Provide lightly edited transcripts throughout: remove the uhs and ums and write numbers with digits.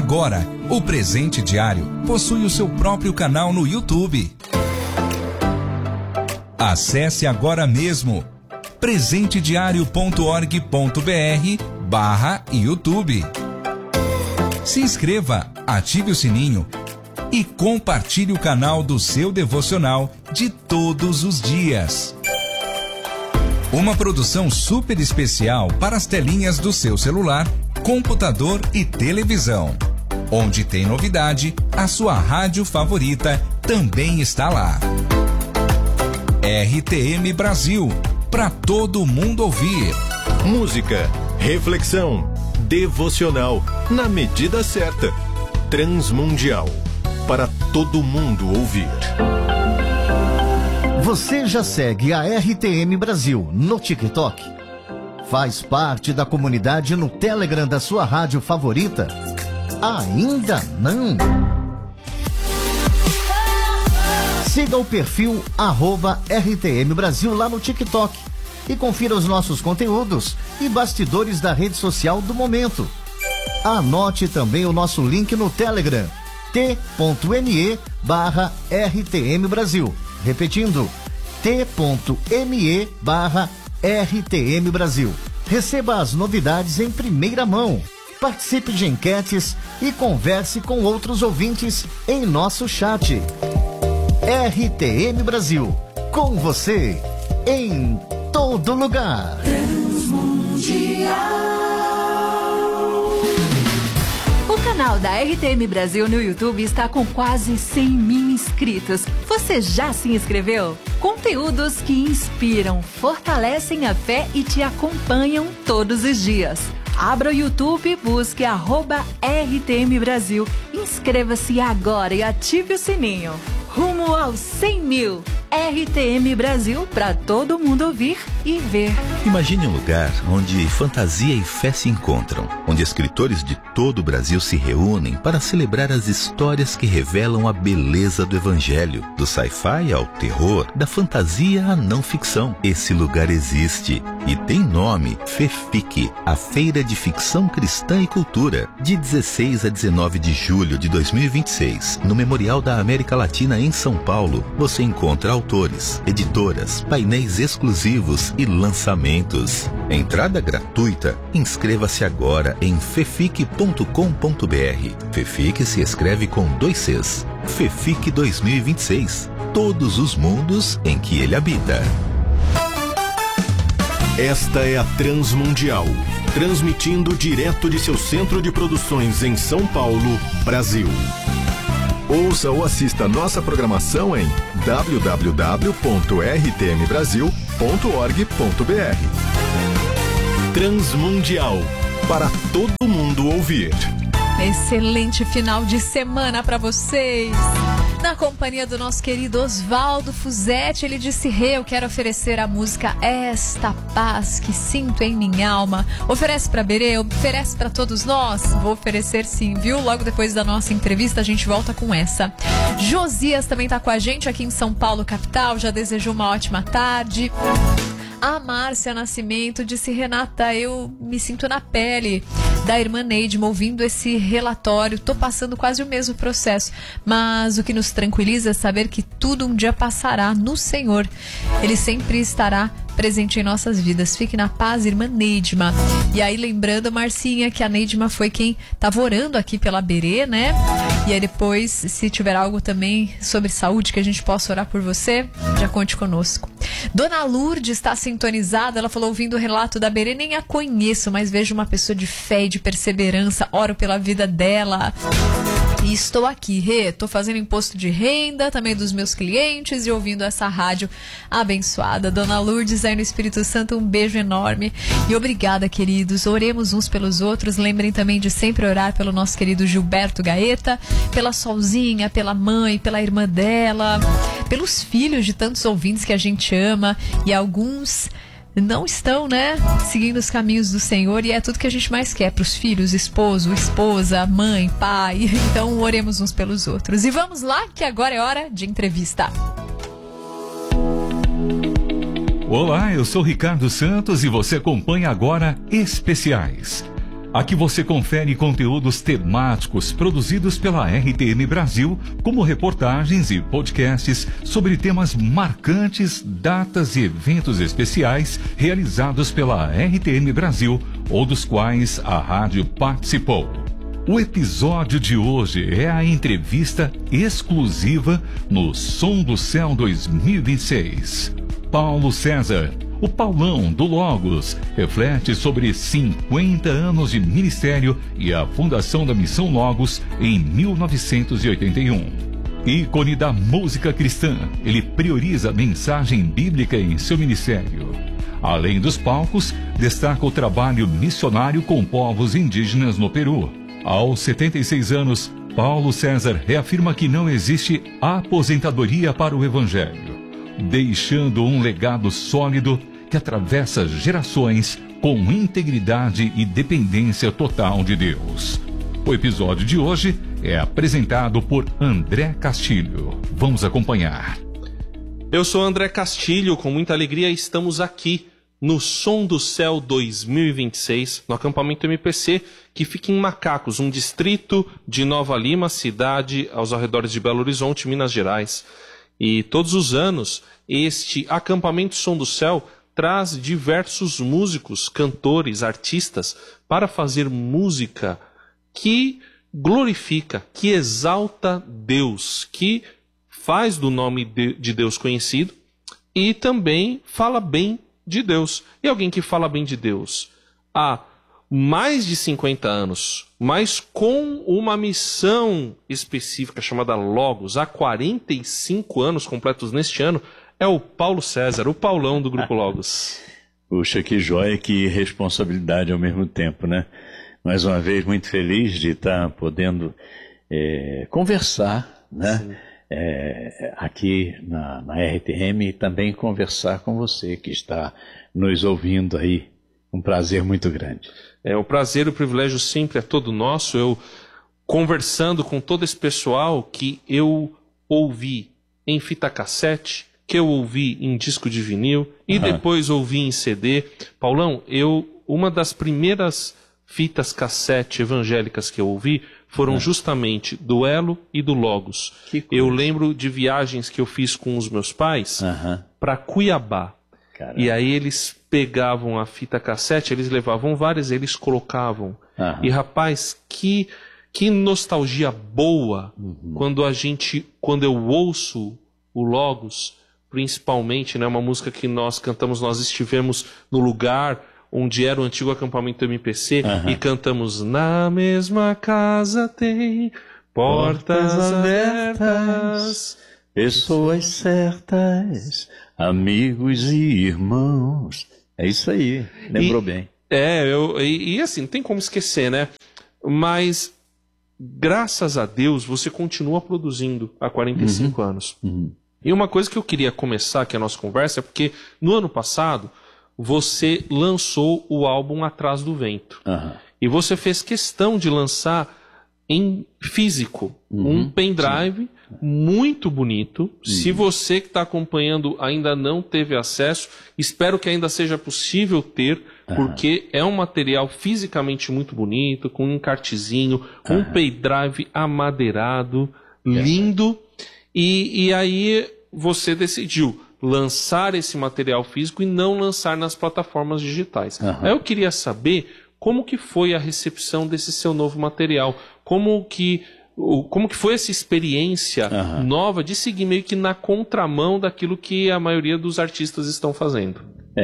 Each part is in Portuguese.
Agora, o Presente Diário possui o seu próprio canal no YouTube. Acesse agora mesmo presentediario.org.br/YouTube. Se inscreva, ative o sininho e compartilhe o canal do seu devocional de todos os dias. Uma produção super especial para as telinhas do seu celular, computador e televisão. Onde tem novidade, a sua rádio favorita também está lá. RTM Brasil, para todo mundo ouvir. Música, reflexão, devocional, na medida certa. Transmundial, para todo mundo ouvir. Você já segue a RTM Brasil no TikTok? Faz parte da comunidade no Telegram da sua rádio favorita? Ainda não? Siga o perfil @RTM Brasil lá no TikTok e confira os nossos conteúdos e bastidores da rede social do momento. Anote também o nosso link no Telegram, t.me/RTM Brasil. Repetindo, t.me/RTM Brasil. Receba as novidades em primeira mão. Participe de enquetes e converse com outros ouvintes em nosso chat. RTM Brasil, com você, em todo lugar. O canal da RTM Brasil no YouTube está com quase 100 mil inscritos. Você já se inscreveu? Conteúdos que inspiram, fortalecem a fé e te acompanham todos os dias. Abra o YouTube, busque @RTM Brasil, inscreva-se agora e ative o sininho. Rumo aos 100 mil. RTM Brasil, para todo mundo ouvir e ver. Imagine um lugar onde fantasia e fé se encontram, onde escritores de todo o Brasil se reúnem para celebrar as histórias que revelam a beleza do Evangelho, do sci-fi ao terror, da fantasia à não ficção. Esse lugar existe e tem nome: FEFIC, a Feira de Ficção Cristã e Cultura, de 16 a 19 de julho de 2026, no Memorial da América Latina em São Paulo. Você encontra autores, editoras, painéis exclusivos e lançamentos. Entrada gratuita. Inscreva-se agora em fefic.com.br. FEFIC se escreve com 2 Cs. FEFIC 2026. Todos os mundos em que ele habita. Esta é a Transmundial, transmitindo direto de seu centro de produções em São Paulo, Brasil. Ouça ou assista nossa programação em www.rtmbrasil.org.br. Transmundial, para todo mundo ouvir. Excelente final de semana para vocês. Na companhia do nosso querido Oswaldo Fusetti, ele disse: eu quero oferecer a música Esta Paz que Sinto em Minha Alma. Oferece para Berê, oferece para todos nós? Vou oferecer sim, viu? Logo depois da nossa entrevista a gente volta com essa. Josias também tá com a gente aqui em São Paulo, capital, já desejou uma ótima tarde. A Márcia Nascimento disse: Renata, eu me sinto na pele da irmã Neidma ouvindo esse relatório. Tô passando quase o mesmo processo, mas o que nos tranquiliza é saber que tudo um dia passará no Senhor. Ele sempre estará presente em nossas vidas. Fique na paz, irmã Neidma. E aí, lembrando, Marcinha, que a Neidma foi quem estava orando aqui pela Berê, né? E aí depois, se tiver algo também sobre saúde que a gente possa orar por você, já conte conosco. Dona Lourdes está sintonizada, ela falou: ouvindo o relato da Berê, nem a conheço, mas vejo uma pessoa de fé e de perseverança, oro pela vida dela. E estou aqui, estou fazendo imposto de renda também dos meus clientes e ouvindo essa rádio abençoada. Dona Lourdes, aí no Espírito Santo, um beijo enorme e obrigada, queridos. Oremos uns pelos outros. Lembrem também de sempre orar pelo nosso querido Gilberto Gaeta, pela Solzinha, pela mãe, pela irmã dela, pelos filhos de tantos ouvintes que a gente ama e alguns não estão, né, seguindo os caminhos do Senhor, e é tudo que a gente mais quer para os filhos, esposo, esposa, mãe, pai. Então oremos uns pelos outros. E vamos lá, que agora é hora de entrevista. Olá, eu sou Ricardo Santos e você acompanha agora Especiais. Aqui você confere conteúdos temáticos produzidos pela RTM Brasil, como reportagens e podcasts sobre temas marcantes, datas e eventos especiais realizados pela RTM Brasil ou dos quais a rádio participou. O episódio de hoje é a entrevista exclusiva no Som do Céu 2026. Paulo César, o Paulão do Logos, reflete sobre 50 anos de ministério e a fundação da Missão Logos em 1981. Ícone da música cristã, ele prioriza a mensagem bíblica em seu ministério. Além dos palcos, destaca o trabalho missionário com povos indígenas no Peru. Aos 76 anos, Paulo César reafirma que não existe aposentadoria para o Evangelho, deixando um legado sólido que atravessa gerações com integridade e dependência total de Deus. O episódio de hoje é apresentado por André Castilho. Vamos acompanhar. Eu sou André Castilho, com muita alegria estamos aqui no Som do Céu 2026, no acampamento MPC, que fica em Macacos, um distrito de Nova Lima, cidade aos arredores de Belo Horizonte, Minas Gerais. E todos os anos, este acampamento Som do Céu traz diversos músicos, cantores, artistas para fazer música que glorifica, que exalta Deus, que faz do nome de Deus conhecido e também fala bem de Deus. E alguém que fala bem de Deus há mais de 50 anos, mas com uma missão específica chamada Logos, há 45 anos completos neste ano, é o Paulo César, o Paulão do Grupo Logos. Puxa, que joia, que responsabilidade ao mesmo tempo, né? Mais uma vez, muito feliz de estar podendo conversar, né? Aqui na RTM e também conversar com você que está nos ouvindo aí. Um prazer muito grande. O prazer e o privilégio sempre é todo nosso. Eu conversando com todo esse pessoal que eu ouvi em fita cassete, que eu ouvi em disco de vinil e depois ouvi em CD. Paulão, uma das primeiras fitas cassete evangélicas que eu ouvi foram justamente do Elo e do Logos. Eu lembro de viagens que eu fiz com os meus pais para Cuiabá. Caramba. E aí eles pegavam a fita cassete, eles levavam várias, eles colocavam. E rapaz, que nostalgia boa quando eu ouço o Logos, principalmente, né, uma música que nós cantamos, nós estivemos no lugar onde era o antigo acampamento MPC e cantamos: na mesma casa tem portas abertas, pessoas certas, amigos e irmãos. É isso aí, lembrou bem. E assim, não tem como esquecer, né? Mas graças a Deus você continua produzindo há 45 anos. E uma coisa que eu queria começar aqui a nossa conversa é porque no ano passado você lançou o álbum Atrás do Vento. E você fez questão de lançar em físico um pendrive muito bonito. Se você que está acompanhando ainda não teve acesso, espero que ainda seja possível ter, porque é um material fisicamente muito bonito, com um encartezinho, um pendrive amadeirado, lindo. E aí você decidiu lançar esse material físico e não lançar nas plataformas digitais. Aí eu queria saber como que foi a recepção desse seu novo material, como que foi essa experiência nova de seguir meio que na contramão daquilo que a maioria dos artistas estão fazendo.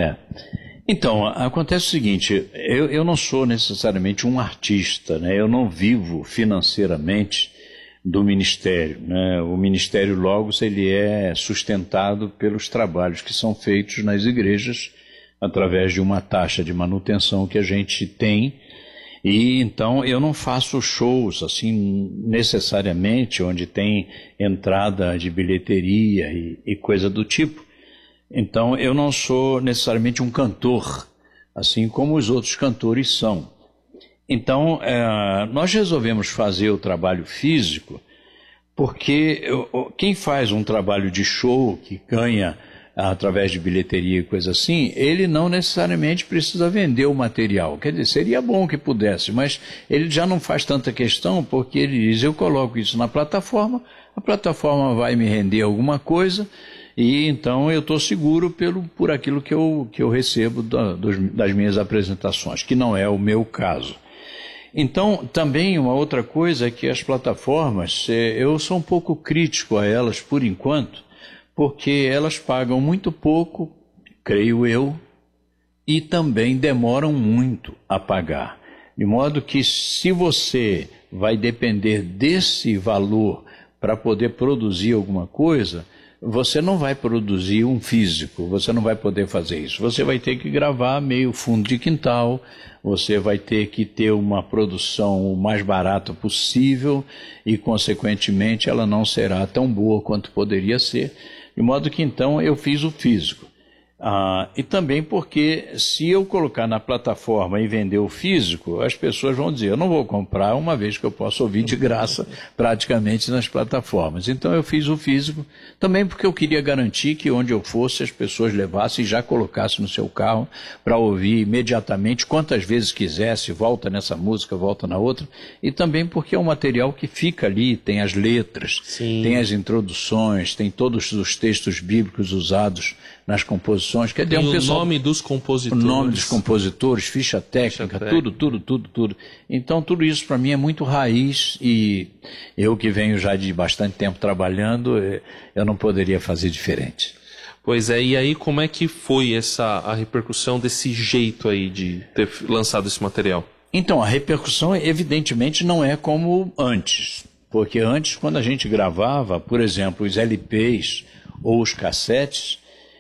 Então, acontece o seguinte, eu não sou necessariamente um artista, né? Eu não vivo financeiramente do ministério, né? O Ministério Logos, ele é sustentado pelos trabalhos que são feitos nas igrejas através de uma taxa de manutenção que a gente tem. E então eu não faço shows assim necessariamente onde tem entrada de bilheteria e coisa do tipo. Então eu não sou necessariamente um cantor, assim como os outros cantores são. Então nós resolvemos fazer o trabalho físico porque quem faz um trabalho de show que ganha através de bilheteria e coisa assim, ele não necessariamente precisa vender o material. Quer dizer, seria bom que pudesse, mas ele já não faz tanta questão, porque ele diz, eu coloco isso na plataforma, a plataforma vai me render alguma coisa, e então eu estou seguro por aquilo que eu recebo das minhas apresentações, que não é o meu caso. Então, também uma outra coisa é que as plataformas, eu sou um pouco crítico a elas por enquanto, porque elas pagam muito pouco, creio eu, e também demoram muito a pagar. De modo que se você vai depender desse valor para poder produzir alguma coisa, você não vai produzir um físico, você não vai poder fazer isso. Você vai ter que gravar meio fundo de quintal, você vai ter que ter uma produção o mais barata possível e, consequentemente, ela não será tão boa quanto poderia ser. De modo que, então, eu fiz o físico. E também porque, se eu colocar na plataforma e vender o físico, as pessoas vão dizer, eu não vou comprar, uma vez que eu posso ouvir de graça praticamente nas plataformas. Então eu fiz o físico, também porque eu queria garantir que onde eu fosse as pessoas levassem e já colocassem no seu carro para ouvir imediatamente, quantas vezes quisesse, volta nessa música, volta na outra, e também porque é um material que fica ali, tem as letras, Sim. tem as introduções, tem todos os textos bíblicos usados nas composições. Quer dizer, o nome dos compositores. O nome dos compositores, ficha técnica, tudo. Então, tudo isso para mim é muito raiz e eu que venho já de bastante tempo trabalhando, eu não poderia fazer diferente. Pois é, e aí como é que foi a repercussão desse jeito aí de ter lançado esse material? Então, a repercussão evidentemente não é como antes, porque antes quando a gente gravava, por exemplo, os LPs ou os cassetes,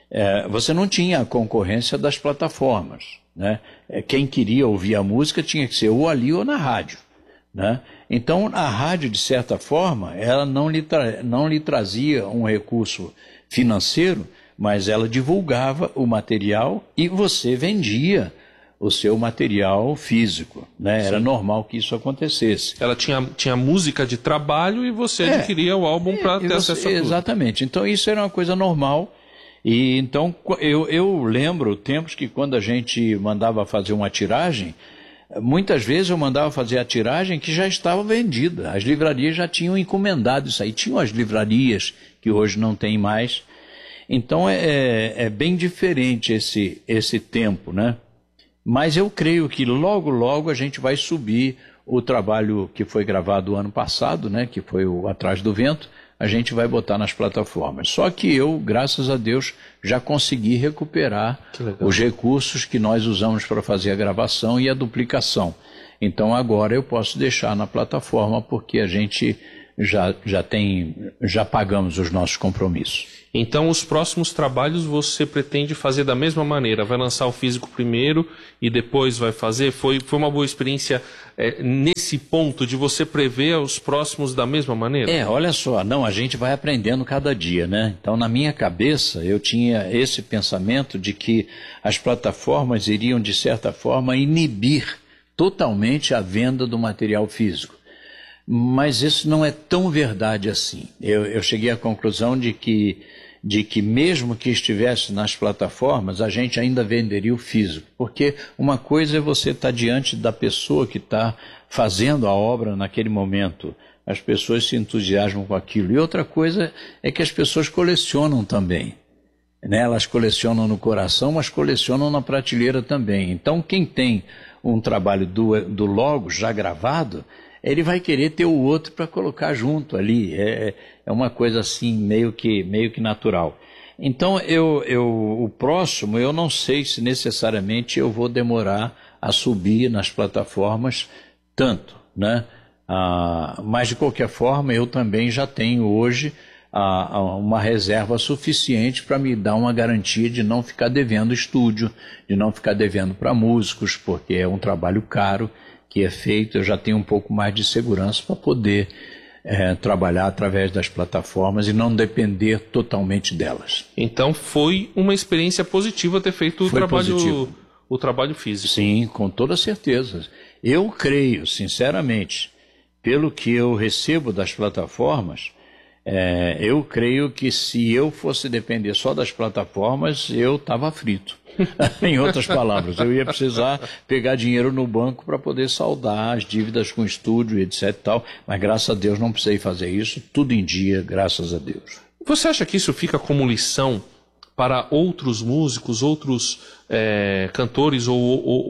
você não tinha a concorrência das plataformas, né? Quem queria ouvir a música tinha que ser ou ali ou na rádio, né? Então, a rádio, de certa forma, ela não lhe trazia um recurso financeiro, mas ela divulgava o material e você vendia o seu material físico, né? Era normal que isso acontecesse. Ela tinha música de trabalho e você adquiria o álbum para ter acesso a tudo. Exatamente. Então, isso era uma coisa normal. E então eu lembro tempos que quando a gente mandava fazer uma tiragem, muitas vezes eu mandava fazer a tiragem que já estava vendida. As livrarias já tinham encomendado isso aí. Tinham as livrarias que hoje não tem mais. Então é bem diferente esse tempo, né? Mas eu creio que logo a gente vai subir o trabalho que foi gravado o ano passado, né? Que foi o Atrás do Vento. A gente vai botar nas plataformas. Só que eu, graças a Deus, já consegui recuperar os recursos que nós usamos para fazer a gravação e a duplicação. Então agora eu posso deixar na plataforma porque a gente já pagamos os nossos compromissos. Então os próximos trabalhos você pretende fazer da mesma maneira? Vai lançar o físico primeiro e depois vai fazer? Foi uma boa experiência nesse ponto de você prever os próximos da mesma maneira? Olha só, a gente vai aprendendo cada dia, né? Então na minha cabeça eu tinha esse pensamento de que as plataformas iriam de certa forma inibir totalmente a venda do material físico. Mas isso não é tão verdade assim. Eu cheguei à conclusão de que mesmo que estivesse nas plataformas, a gente ainda venderia o físico. Porque uma coisa é você estar diante da pessoa que está fazendo a obra naquele momento. As pessoas se entusiasmam com aquilo. E outra coisa é que as pessoas colecionam também. Né? Elas colecionam no coração, mas colecionam na prateleira também. Então, quem tem um trabalho do Logos já gravado, ele vai querer ter o outro para colocar junto ali. É uma coisa assim, meio que natural. Então, o próximo, eu não sei se necessariamente eu vou demorar a subir nas plataformas tanto, né? Mas, de qualquer forma, eu também já tenho hoje uma reserva suficiente para me dar uma garantia de não ficar devendo estúdio, de não ficar devendo para músicos, porque é um trabalho caro que é feito. Eu já tenho um pouco mais de segurança para poder trabalhar através das plataformas e não depender totalmente delas. Então foi uma experiência positiva ter feito o trabalho físico. Sim, com toda certeza. Eu creio, sinceramente, pelo que eu recebo das plataformas, Eu creio que se eu fosse depender só das plataformas, eu estava frito. Em outras palavras, eu ia precisar pegar dinheiro no banco para poder saldar as dívidas com o estúdio, etc. e tal. Mas graças a Deus não precisei fazer isso, tudo em dia, graças a Deus. Você acha que isso fica como lição para outros músicos, outros cantores ou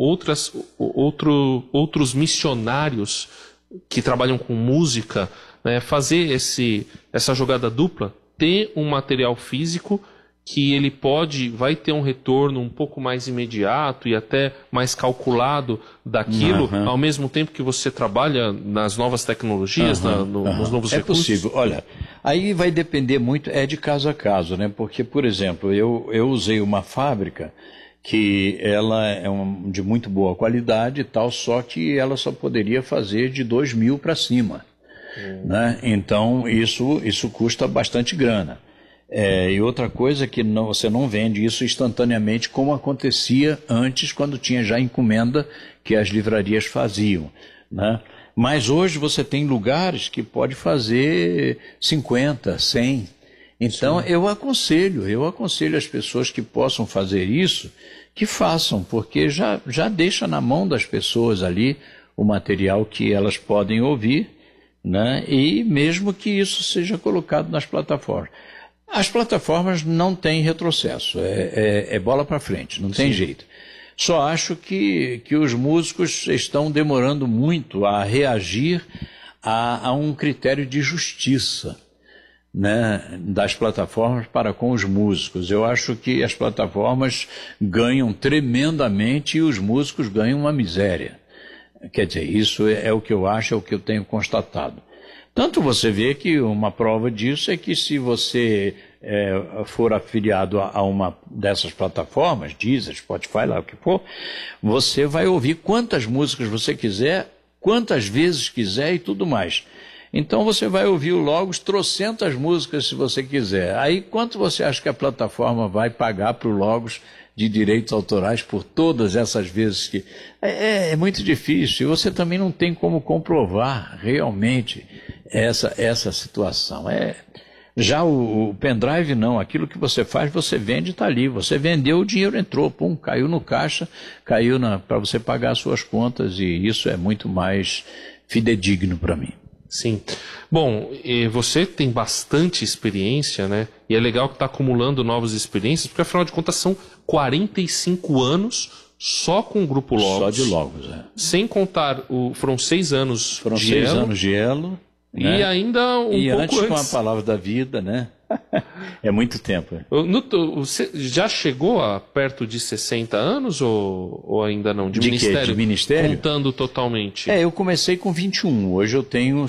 outros missionários que trabalham com música, né, fazer essa jogada dupla, ter um material físico que ele vai ter um retorno um pouco mais imediato e até mais calculado daquilo, ao mesmo tempo que você trabalha nas novas tecnologias, nos novos recursos? É possível. Olha, aí vai depender muito, de caso a caso, né? Porque, por exemplo, eu usei uma fábrica que ela é de muito boa qualidade e tal, só que ela só poderia fazer de 2.000 para cima. Né? Então, isso custa bastante grana. E outra coisa é que você não vende isso instantaneamente como acontecia antes, quando tinha já encomenda que as livrarias faziam, né? Mas hoje você tem lugares que pode fazer 50, 100. Então eu aconselho as pessoas que possam fazer isso, que façam, porque já deixa na mão das pessoas ali o material que elas podem ouvir, né? E mesmo que isso seja colocado nas plataformas. As plataformas não têm retrocesso, é bola para frente, não tem jeito. Só acho que os músicos estão demorando muito a reagir a um critério de justiça, né, das plataformas para com os músicos. Eu acho que as plataformas ganham tremendamente e os músicos ganham uma miséria. Quer dizer, isso é o que eu acho, é o que eu tenho constatado. Tanto você vê que uma prova disso é que se você for afiliado a uma dessas plataformas, Deezer, Spotify, lá o que for, você vai ouvir quantas músicas você quiser, quantas vezes quiser e tudo mais. Então você vai ouvir o Logos trocentas músicas se você quiser. Aí quanto você acha que a plataforma vai pagar para o Logos de direitos autorais por todas essas vezes que... É muito difícil, e você também não tem como comprovar realmente essa situação. Já o pendrive não, aquilo que você faz, você vende e está ali. Você vendeu, o dinheiro entrou, pum, caiu no caixa, caiu para você pagar as suas contas, e isso é muito mais fidedigno para mim. Sim. Bom, você tem bastante experiência, né? E é legal que está acumulando novas experiências, porque afinal de contas são 45 anos só com o Grupo Logos. Só de Logos, Sem contar, foram 6 anos Foram 6 anos de Elo. E né? Ainda um pouco antes com a Palavra da Vida, né? É muito tempo. Você já chegou a perto de 60 anos ou ainda não? De ministério? De ministério? Contando totalmente. Eu comecei com 21, hoje eu tenho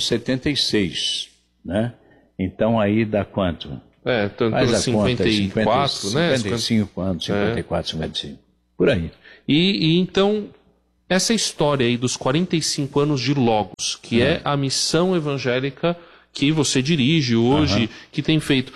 76, né? Então aí dá quanto? Faz a 54, conta, né? 55 anos, 54, 55, por aí. E então... Essa história aí dos 45 anos de Logos, que é a missão evangélica que você dirige hoje, que tem feito.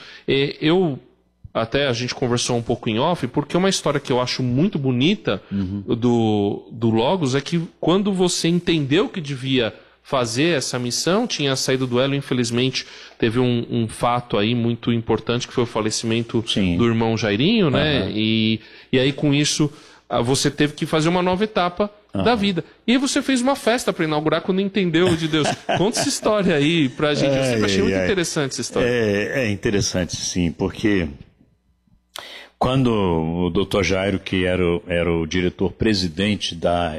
Até a gente conversou um pouco em off, porque uma história que eu acho muito bonita do Logos é que quando você entendeu que devia fazer essa missão, tinha saído do Elo, infelizmente teve um fato aí muito importante, que foi o falecimento do irmão Jairinho, né? E aí com isso você teve que fazer uma nova etapa da vida. E aí você fez uma festa para inaugurar quando entendeu de Deus. Conta essa história aí pra gente. Eu sempre achei muito interessante essa história. É interessante, sim, porque quando o Dr. Jairo, que era o diretor-presidente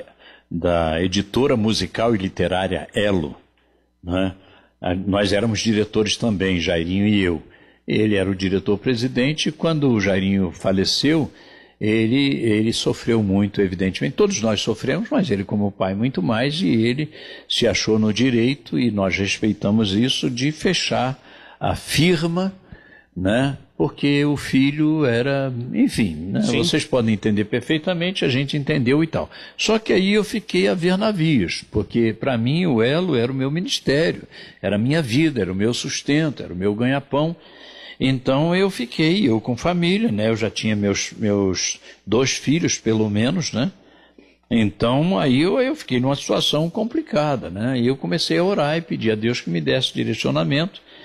da editora musical e literária Elo, né? Nós éramos diretores também, Jairinho e eu. Ele era o diretor-presidente, e quando o Jairinho faleceu, ele sofreu muito, evidentemente. Todos nós sofremos, mas ele, como pai, muito mais, e ele se achou no direito, e nós respeitamos isso, de fechar a firma, né? Porque o filho era, enfim, né? Vocês podem entender perfeitamente, a gente entendeu e tal. Só que aí eu fiquei a ver navios, porque para mim o Elo era o meu ministério, era a minha vida, era o meu sustento, era o meu ganha-pão. Então eu com família, né? Eu já tinha meus 2 filhos, pelo menos, né? Então aí eu fiquei numa situação complicada, né? E eu comecei a orar e pedir a Deus que me desse direcionamento.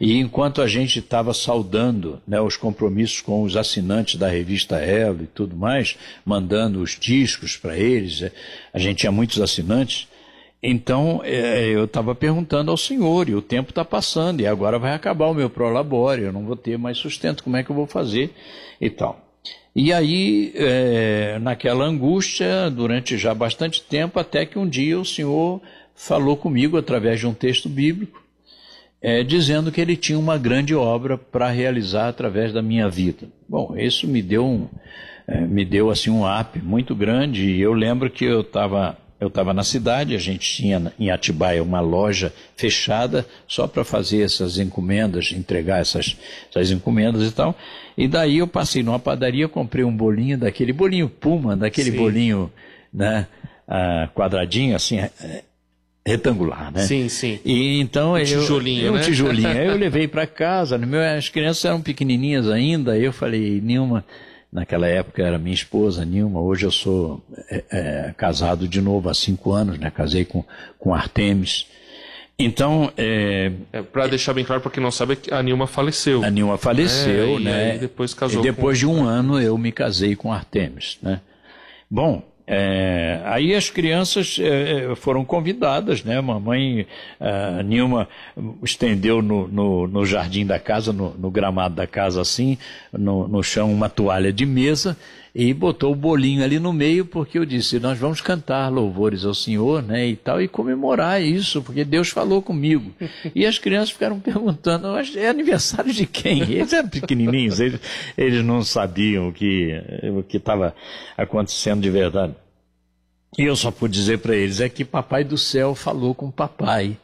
E enquanto a gente estava saudando, né, os compromissos com os assinantes da revista Elo e tudo mais, mandando os discos para eles, a gente tinha muitos assinantes, então eu estava perguntando ao senhor, e o tempo está passando, e agora vai acabar o meu Prolabore, eu não vou ter mais sustento, como é que eu vou fazer e tal. E aí, naquela angústia, durante já bastante tempo, até que um dia o senhor falou comigo através de um texto bíblico, dizendo que ele tinha uma grande obra para realizar através da minha vida. Bom, isso me deu assim um up muito grande, e eu lembro que eu estava na cidade, a gente tinha em Atibaia uma loja fechada só para fazer essas encomendas, entregar essas encomendas e tal, e daí eu passei numa padaria, comprei um bolinho, daquele bolinho Puma, daquele Sim. bolinho, né, quadradinho assim, retangular, né? Sim, sim. E então tijolinho, né? Um tijolinho. Aí eu levei para casa, as crianças eram pequenininhas ainda, aí eu falei, Nilma, naquela época era minha esposa, Nilma, hoje eu sou casado de novo há 5 anos, né? Casei com Artemis. Então... para deixar bem claro, para quem não sabe, a Nilma faleceu. A Nilma faleceu, né? E depois casou. E depois de um ano eu me casei com Artemis, né? Bom... aí as crianças foram convidadas, né? Mamãe, Nilma estendeu no jardim da casa, no gramado da casa assim, no chão uma toalha de mesa e botou o bolinho ali no meio, porque eu disse, nós vamos cantar louvores ao Senhor, né, e tal, e comemorar isso, porque Deus falou comigo. E as crianças ficaram perguntando, é aniversário de quem? Eles eram pequenininhos, eles não sabiam o que estava acontecendo de verdade. E eu só pude dizer para eles, que Papai do Céu falou com papai,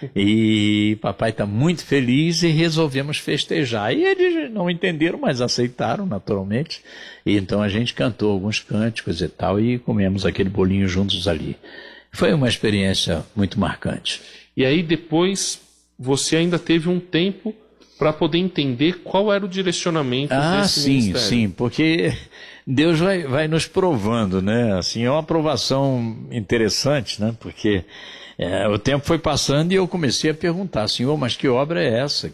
e papai está muito feliz e resolvemos festejar. E eles não entenderam, mas aceitaram naturalmente, e então a gente cantou alguns cânticos e tal, e comemos aquele bolinho juntos ali. Foi uma experiência muito marcante. E aí depois você ainda teve um tempo para poder entender qual era o direcionamento desse ministério. Sim, porque Deus vai nos provando, né? Assim, é uma provação interessante, né? Porque o tempo foi passando e eu comecei a perguntar, Senhor, mas que obra é essa?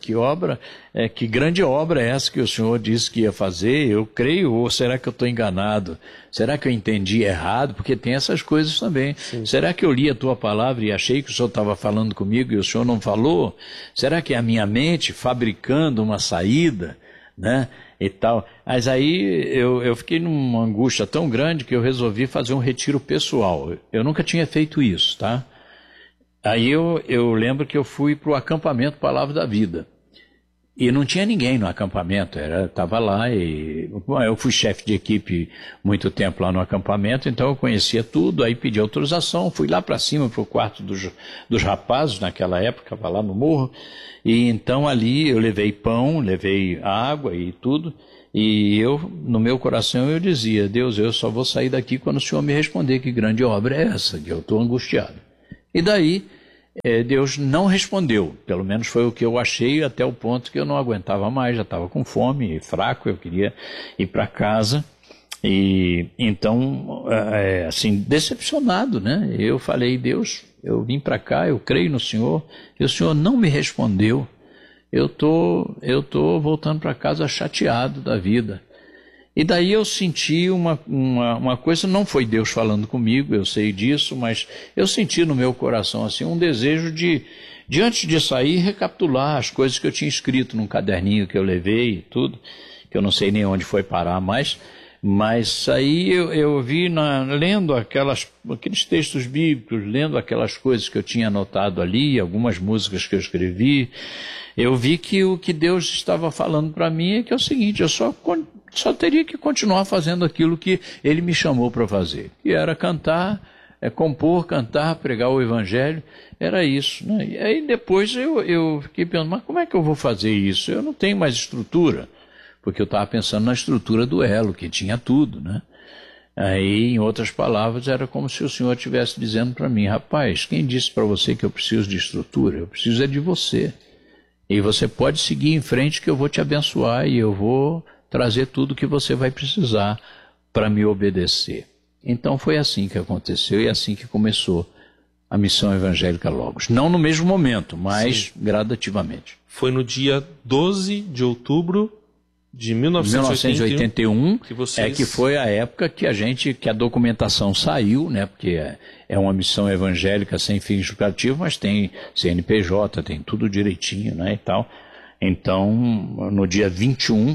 Que grande obra é essa que o Senhor disse que ia fazer? Eu creio, ou será que eu estou enganado? Será que eu entendi errado? Porque tem essas coisas também. Sim. Será que eu li a tua palavra e achei que o Senhor estava falando comigo e o Senhor não falou? Será que é a minha mente fabricando uma saída, né? E tal. Mas aí eu fiquei numa angústia tão grande que eu resolvi fazer um retiro pessoal. Eu nunca tinha feito isso, tá? Aí eu lembro que eu fui para o acampamento Palavra da Vida. E não tinha ninguém no acampamento, estava lá e... Bom, eu fui chefe de equipe muito tempo lá no acampamento, então eu conhecia tudo, aí pedi autorização, fui lá para cima, para o quarto dos rapazes, naquela época, estava lá no morro, e então ali eu levei pão, levei água e tudo, e no meu coração eu dizia, Deus, eu só vou sair daqui quando o Senhor me responder que grande obra é essa, que eu estou angustiado. E daí... Deus não respondeu, pelo menos foi o que eu achei, até o ponto que eu não aguentava mais, já estava com fome, fraco, eu queria ir para casa, e então, assim, decepcionado, né? Eu falei, Deus, eu vim para cá, eu creio no Senhor, e o Senhor não me respondeu, eu tô voltando para casa chateado da vida. E daí eu senti uma coisa, não foi Deus falando comigo, eu sei disso, mas eu senti no meu coração assim, um desejo de antes de sair, recapitular as coisas que eu tinha escrito num caderninho que eu levei e tudo, que eu não sei nem onde foi parar mais, mas aí eu vi, lendo aqueles textos bíblicos, lendo aquelas coisas que eu tinha anotado ali, algumas músicas que eu escrevi, eu vi que o que Deus estava falando para mim é que é o seguinte, eu só teria que continuar fazendo aquilo que Ele me chamou para fazer, que era cantar, compor, cantar, pregar o Evangelho, era isso, né? E aí depois eu fiquei pensando, mas como é que eu vou fazer isso? Eu não tenho mais estrutura, porque eu estava pensando na estrutura do Elo, que tinha tudo, né? Aí, em outras palavras, era como se o Senhor estivesse dizendo para mim, rapaz, quem disse para você que eu preciso de estrutura? Eu preciso de você. E você pode seguir em frente que eu vou te abençoar e eu vou trazer tudo que você vai precisar para me obedecer. Então foi assim que aconteceu e assim que começou a Missão Evangélica Logos. Não no mesmo momento, mas gradativamente. Foi no dia 12 de outubro de 1981 que vocês... que foi a época que a documentação saiu, né? Porque é uma missão evangélica sem fins lucrativos, mas tem CNPJ, tem tudo direitinho, né, e tal. Então, no dia 21,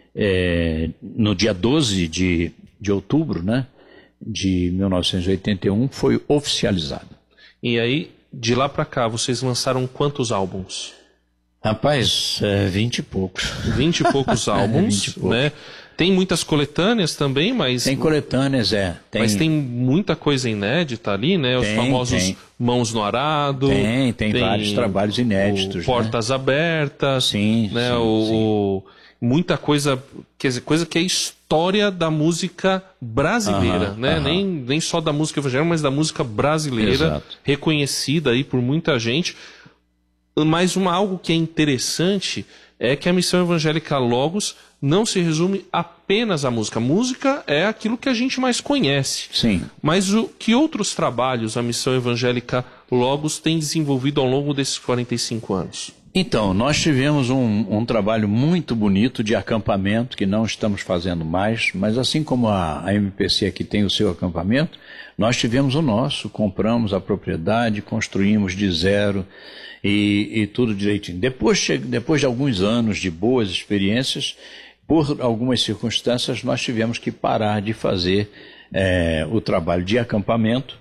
no dia 12 de outubro, né, de 1981, foi oficializado. E aí, de lá para cá, vocês lançaram quantos álbuns? Rapaz, 20 e poucos. 20 e poucos álbuns, 20 e poucos. né? Tem muitas coletâneas também, mas... Tem coletâneas, Mas tem muita coisa inédita ali, né? Os famosos Mãos no Arado. Tem vários trabalhos inéditos. Portas Abertas. Sim, né? Muita coisa, quer dizer, coisa que é história da música brasileira, né? Nem só da música evangélica, mas da música brasileira. Exato. Reconhecida aí por muita gente. Mas algo que é interessante é que a Missão Evangélica Logos não se resume apenas à música. A música é aquilo que a gente mais conhece. Sim. Mas que outros trabalhos a Missão Evangélica Logos tem desenvolvido ao longo desses 45 anos? Então, nós tivemos um trabalho muito bonito de acampamento, que não estamos fazendo mais, mas assim como a MPC aqui tem o seu acampamento, nós tivemos o nosso, compramos a propriedade, construímos de zero e tudo direitinho. Depois de alguns anos de boas experiências, por algumas circunstâncias, nós tivemos que parar de fazer o trabalho de acampamento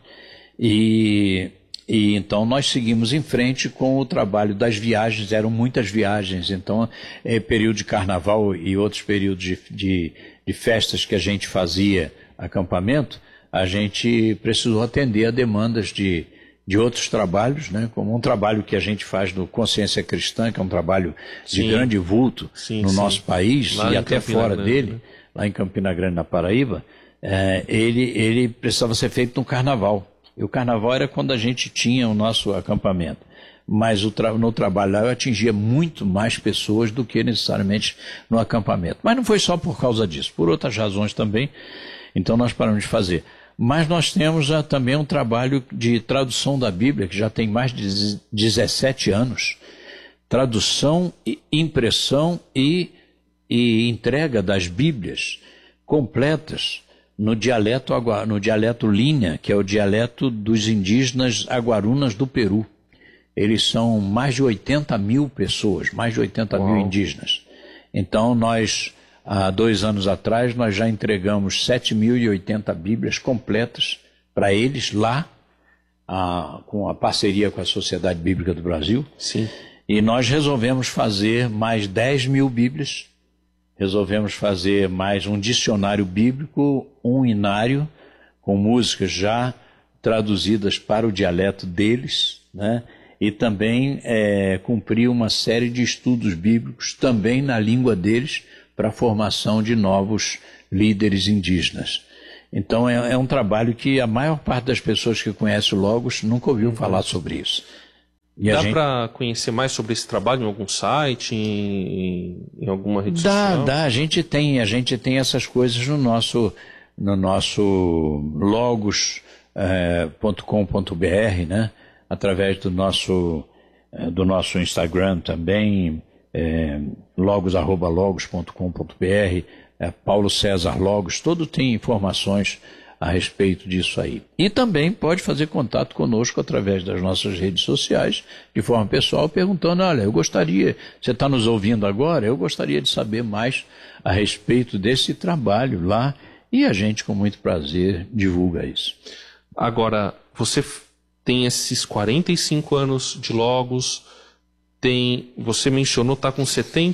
e então nós seguimos em frente com o trabalho das viagens. Eram muitas viagens, então período de carnaval e outros períodos de festas que a gente fazia acampamento, a gente precisou atender a demandas de outros trabalhos, né? Como um trabalho que a gente faz no Consciência Cristã, que é um trabalho de grande vulto no nosso país lá e até fora dele, né? Lá em Campina Grande, na Paraíba, ele precisava ser feito no carnaval. E o carnaval era quando a gente tinha o nosso acampamento. Mas no trabalho lá eu atingia muito mais pessoas do que necessariamente no acampamento. Mas não foi só por causa disso, por outras razões também. Então nós paramos de fazer. Mas nós temos também um trabalho de tradução da Bíblia, que já tem mais de 17 anos. Tradução, impressão e entrega das Bíblias completas no dialeto Linha, que é o dialeto dos indígenas aguarunas do Peru. Eles são mais de 80 mil pessoas, mais de 80 mil indígenas. Então nós... Há 2 anos atrás, nós já entregamos 7.080 Bíblias completas para eles lá, com a parceria com a Sociedade Bíblica do Brasil. Sim. E nós resolvemos fazer mais 10.000 Bíblias, resolvemos fazer mais um dicionário bíblico, um inário, com músicas já traduzidas para o dialeto deles, né? E também cumprir uma série de estudos bíblicos também na língua deles, para a formação de novos líderes indígenas. Então é um trabalho que a maior parte das pessoas que conhecem o Logos nunca ouviu falar sobre isso. E dá para conhecer mais sobre esse trabalho em algum site, em alguma rede social? Dá. A gente tem essas coisas no nosso logos.com.br, né? Através do nosso Instagram também, logos@logos.com.br, Paulo César Logos, todo tem informações a respeito disso aí. E também pode fazer contato conosco através das nossas redes sociais, de forma pessoal, perguntando, olha, você está nos ouvindo agora, eu gostaria de saber mais a respeito desse trabalho lá, e a gente, com muito prazer, divulga isso. Agora, você tem esses 45 anos de Logos, você mencionou, está com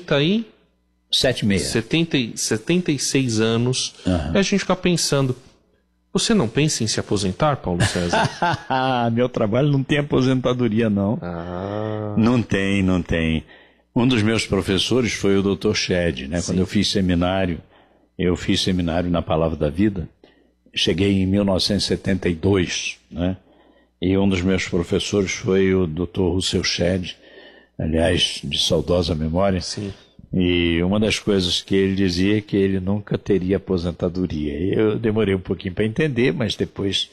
76 anos. E a gente fica pensando, você não pensa em se aposentar, Paulo César? Meu trabalho não tem aposentadoria, não. Não tem. Um dos meus professores foi o Dr. Shed, né? Quando eu fiz seminário na Palavra da Vida, cheguei em 1972, né? E um dos meus professores foi o Dr. Russell Shedd, aliás, de saudosa memória. Sim. E uma das coisas que ele dizia é que ele nunca teria aposentadoria. Eu demorei um pouquinho para entender, mas depois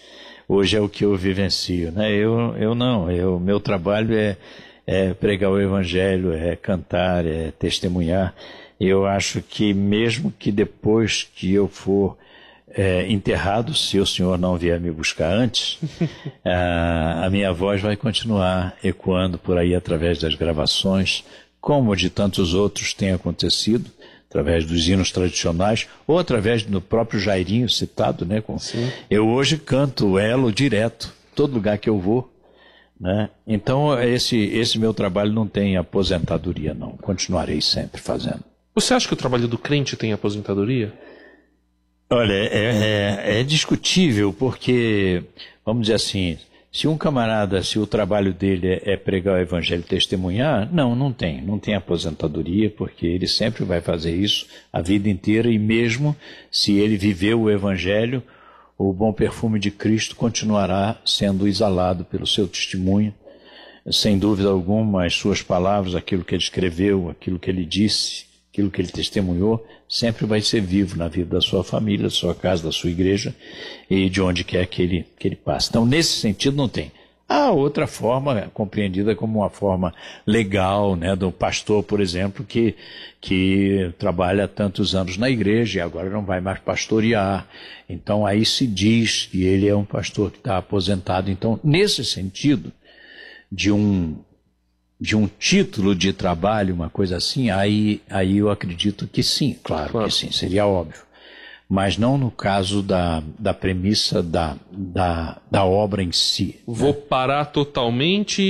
hoje é o que eu vivencio, né? Meu trabalho é pregar o Evangelho, é cantar, é testemunhar. Eu acho que mesmo que depois que eu for enterrado, se o Senhor não vier me buscar antes, a minha voz vai continuar ecoando por aí através das gravações, como de tantos outros tem acontecido, através dos hinos tradicionais, ou através do próprio Jairinho citado, né? Eu hoje canto Elo direto, todo lugar que eu vou, né? Então esse meu trabalho não tem aposentadoria, não. Continuarei sempre fazendo. Você acha que o trabalho do crente tem aposentadoria? Olha, é discutível, porque, vamos dizer assim, se um camarada, se o trabalho dele é pregar o Evangelho e testemunhar, não tem aposentadoria, porque ele sempre vai fazer isso a vida inteira, e mesmo se ele viveu o Evangelho, o bom perfume de Cristo continuará sendo exalado pelo seu testemunho. Sem dúvida alguma, as suas palavras, aquilo que ele escreveu, aquilo que ele disse, aquilo que ele testemunhou, sempre vai ser vivo na vida da sua família, da sua casa, da sua igreja e de onde quer que ele passe. Então, nesse sentido, não tem. Há outra forma, compreendida como uma forma legal, né, do pastor, por exemplo, que trabalha tantos anos na igreja e agora não vai mais pastorear. Então, aí se diz que ele é um pastor que está aposentado. Então, nesse sentido, de um título de trabalho, uma coisa assim, aí eu acredito que sim, claro que sim, seria óbvio. Mas não no caso da premissa da obra em si. Vou parar totalmente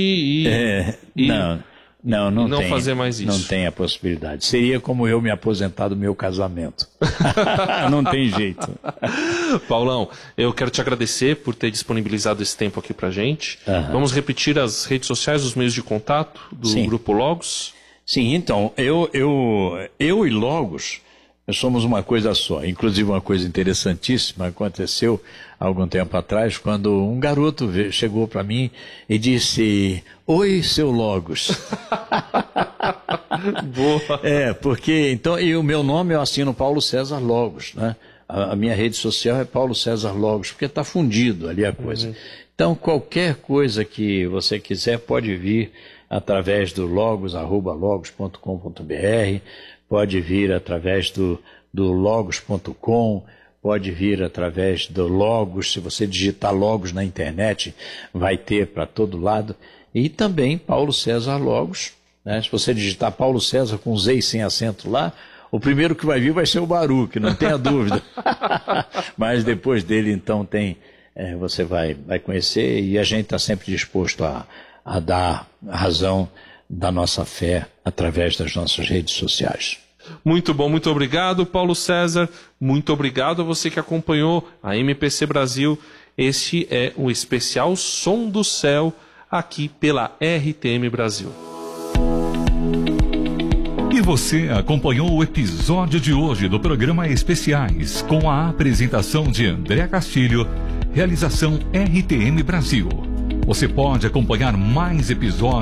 não tem, fazer mais isso. Não tem a possibilidade. Seria como eu me aposentar do meu casamento. Não tem jeito. Paulão, eu quero te agradecer por ter disponibilizado esse tempo aqui pra gente. Vamos repetir as redes sociais, os meios de contato do Grupo Logos? Sim, então, eu e Logos somos uma coisa só. Inclusive, uma coisa interessantíssima aconteceu há algum tempo atrás, quando um garoto chegou para mim e disse: "Oi, seu Logos." Boa. Porque, então, e o meu nome eu assino Paulo César Logos, né? A minha rede social é Paulo César Logos, porque está fundido ali a coisa. Então, qualquer coisa que você quiser pode vir através do logos@logos.com.br, pode vir através do logos.com, pode vir através do Logos. Se você digitar Logos na internet, vai ter para todo lado. E também Paulo César Logos, né? Se você digitar Paulo César com Z e sem acento lá, o primeiro que vai vir vai ser o Baruque, não tenha dúvida. Mas depois dele, então, você vai conhecer, e a gente está sempre disposto a dar razão da nossa fé através das nossas redes sociais. Muito bom, muito obrigado, Paulo César. Muito obrigado a você que acompanhou a MPC Brasil. Este é o especial Som do Céu, aqui pela RTM Brasil. E você acompanhou o episódio de hoje do programa Especiais, com a apresentação de André Castilho, realização RTM Brasil. Você pode acompanhar mais episódios